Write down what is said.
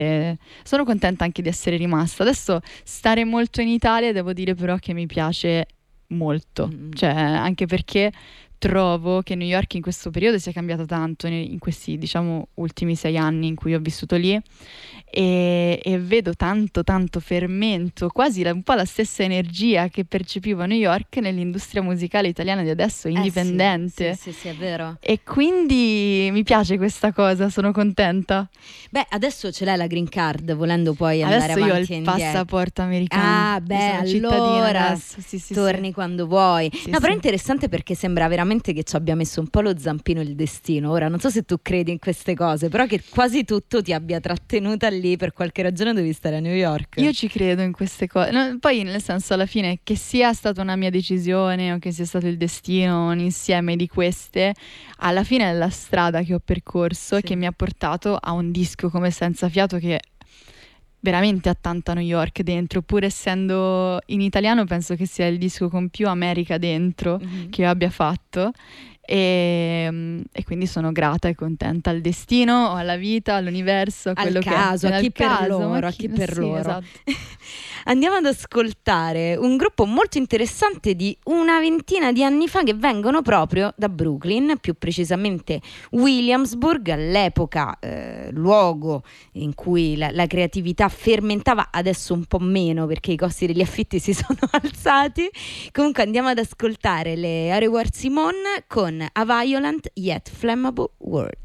sono contenta anche di essere rimasta. Adesso stare molto in Italia, devo dire però che mi piace molto, cioè anche perché trovo che New York in questo periodo sia cambiata tanto in questi, diciamo, ultimi 6 anni in cui ho vissuto lì e vedo tanto fermento, quasi un po' la stessa energia che percepivo a New York nell'industria musicale italiana di adesso, indipendente. Sì, è vero. E quindi mi piace questa cosa, sono contenta. Beh, adesso ce l'hai la green card, volendo poi andare Adesso io ho avanti e il indietro. passaporto americano. Ah, beh, Io sono cittadina allora adesso. Sì, torni quando vuoi. Sì, No, però è sì. interessante perché sembra veramente che ci abbia messo un po' lo zampino il destino. Ora, non so se tu credi in queste cose, però che quasi tutto ti abbia trattenuta lì, per qualche ragione devi stare a New York. Io ci credo in queste cose. No, poi, nel senso, alla fine, che sia stata una mia decisione o che sia stato il destino, un insieme di queste, alla fine è la strada che ho percorso e che mi ha portato a un disco come Senza Fiato che veramente ha tanta New York dentro, pur essendo in italiano penso che sia il disco con più America dentro che io abbia fatto e quindi sono grata e contenta al destino, alla vita, all'universo, a quello al caso, che a è. chi per Caso, loro, a chi per sì, loro. esatto. Andiamo ad ascoltare un gruppo molto interessante di una ventina di anni fa che vengono proprio da Brooklyn, più precisamente Williamsburg, all'epoca luogo in cui la creatività fermentava, adesso un po' meno perché i costi degli affitti si sono alzati. Comunque andiamo ad ascoltare le Are War Simone con A Violent Yet Flammable World.